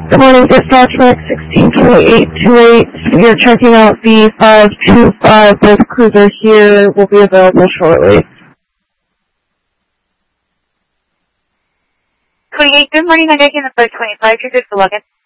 Good morning, dispatch Mark 162828. We are checking out the 525 with cruiser here. Will be available shortly. 28, good morning, I'm making the 525, you're good for login.